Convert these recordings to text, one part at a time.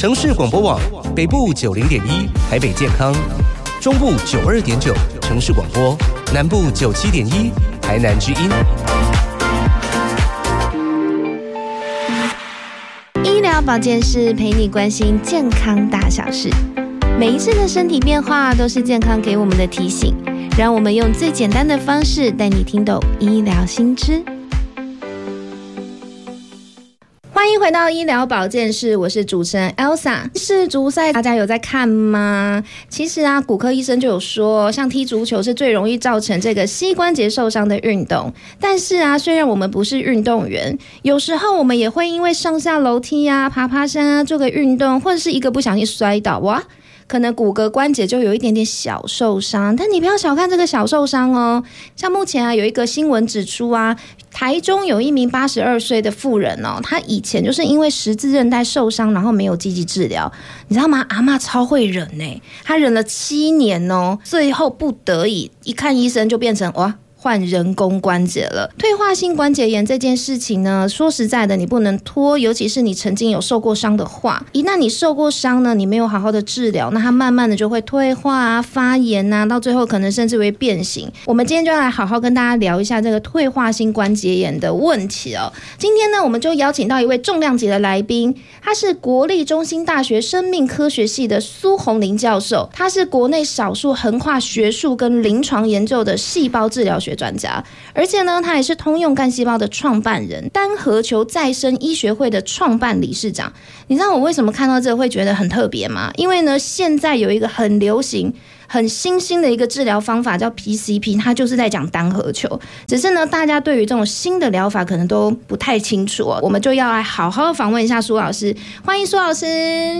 城市广播网北部90.1台北健康，中部92.9城市广播，南部97.1台南之音。 医疗保健室陪你关心健康大小事，每一次的身体变化都是健康给我们的提醒，让我们用最简单的方式带你听懂医疗新知。欢迎回到医疗保健室，我是主持人 Elsa。世足赛大家有在看吗？其实啊，骨科医生就有说，像踢足球是最容易造成这个膝关节受伤的运动。但是啊，虽然我们不是运动员，有时候我们也会因为上下楼梯啊、爬爬山啊做个运动，或者是一个不小心摔倒，哇，可能骨骼关节就有一点点小受伤。但你不要小看这个小受伤哦。像目前啊，有一个新闻指出啊，台中有一名82岁的妇人哦，她以前就是因为十字韧带受伤，然后没有积极治疗，你知道吗？阿嬷超会忍欸，她忍了7年哦，最后不得已一看医生就变成哇，换人工关节了。退化性关节炎这件事情呢，说实在的，你不能拖，尤其是你曾经有受过伤的话，一旦你受过伤呢，你没有好好的治疗，那它慢慢的就会退化啊、发炎啊，到最后可能甚至会变形。我们今天就要来好好跟大家聊一下这个退化性关节炎的问题哦。今天呢，我们就邀请到一位重量级的来宾，他是国立中兴大学生命科学系的苏宏林教授，他是国内少数横跨学术跟临床研究的细胞治疗学专家，而且呢，他也是通用干细胞的创办人，单核球再生医学会的创办理事长。你知道我为什么看到这个会觉得很特别吗？因为呢，现在有一个很流行很新兴的一个治疗方法叫 PCP， 它就是在讲单核球，只是呢，大家对于这种新的疗法可能都不太清楚哦。我们就要来好好访问一下苏老师，欢迎苏老师。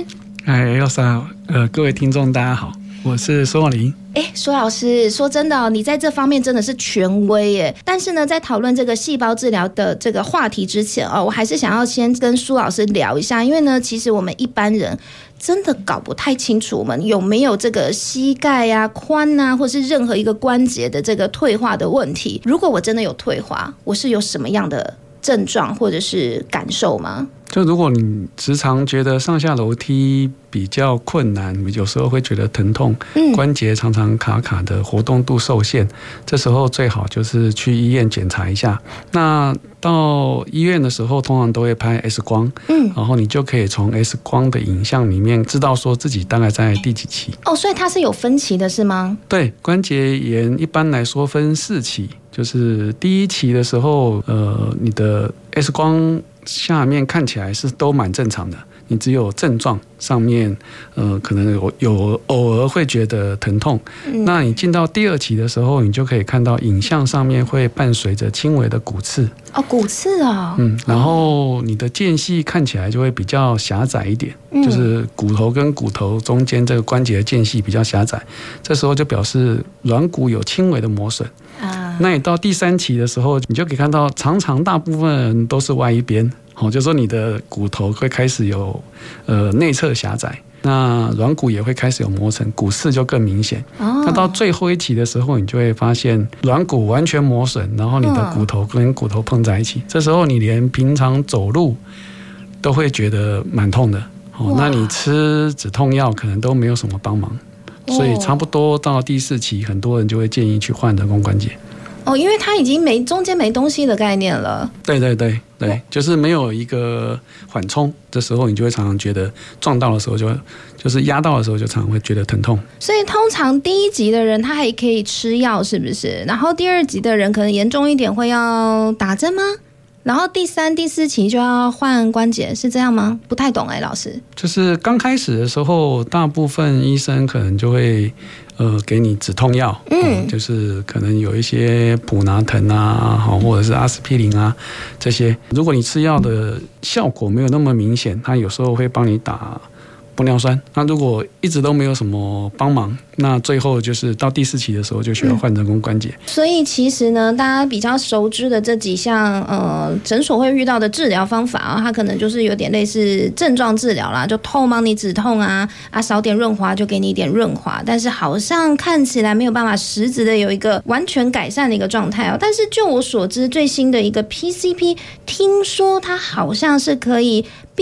Elsa，各位听众大家好，我是苏宏林。 苏老师，说真的哦，你在这方面真的是权威耶。但是呢，在讨论这个细胞治疗的这个话题之前哦，我还是想要先跟苏老师聊一下，因为呢，其实我们一般人真的搞不太清楚我们有没有这个膝盖啊、髋啊，或是任何一个关节的这个退化的问题。如果我真的有退化，我是有什么样的症状或者是感受吗？ 就如果你时常觉得上下楼梯比较困难，有时候会觉得疼痛，关节常常卡卡的，活动度受限，这时候最好就是去医院检查一下。那到医院的时候通常都会拍 X 光，然后你就可以从 X 光的影像里面知道说自己大概在第几期。哦， 所以它是有分期的是吗？ 对，关节炎一般来说分4期，就是第1期的时候，你的 X 光下面看起来是都蛮正常的，你只有症状上面可能有偶尔会觉得疼痛，那你进到第2期的时候，你就可以看到影像上面会伴随着轻微的骨刺。 哦，骨刺哦。 然后你的间隙看起来就会比较狭窄一点，就是骨头跟骨头中间这个关节的间隙比较狭窄，这时候就表示软骨有轻微的磨损。那你到第3期的时候，你就可以看到常常大部分人都是歪一边，就是说你的骨头会开始有内侧狭窄，那软骨也会开始有磨层，骨刺就更明显。那到最后1期的时候，你就会发现软骨完全磨损，然后你的骨头跟骨头碰在一起，这时候你连平常走路都会觉得蛮痛的。那你吃止痛药可能都没有什么帮忙，所以差不多到第4期，很多人就会建议去换人工关节。 因为它已经中间没东西的概念了。对， 就是没有一个缓冲，这时候你就会常常觉得撞到的时候就是压到的时候就常常会觉得疼痛。 所以通常第1级的人他还可以吃药，是不是？然后第2级的人可能严重一点会要打针吗？然后第3、第4期就要换关节，是这样吗？不太懂老师。就是刚开始的时候，大部分医生可能就会给你止痛药，就是可能有一些普拿疼啊，或者是阿司匹林啊这些。如果你吃药的效果没有那么明显，他有时候会帮你打玻尿酸。那如果一直都没有什么帮忙，那最后就是到第4期的时候就需要换人工关节。 所以其实呢，大家比较熟知的这几项诊所会遇到的治疗方法啊，它可能就是有点类似症状治疗啦，就痛帮你止痛啊，少点润滑就给你一点润滑，但是好像看起来没有办法实质的有一个完全改善的一个状态哦。但是就我所知，最新的一个 PCP， 听说它好像是可以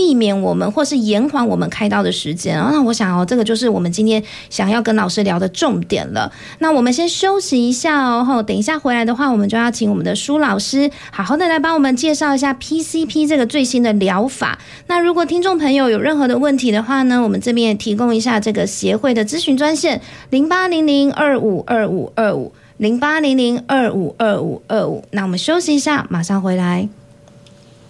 避免我们或是延缓我们开刀的时间。那我想这个就是我们今天想要跟老师聊的重点了。那我们先休息一下等一下回来的话，我们就要请我们的舒老师好好的来帮我们介绍一下 PCP 这个最新的疗法。那如果听众朋友有任何的问题的话呢，我们这边也提供一下这个协会的咨询专线08002525250800252525。那我们休息一下，马上回来。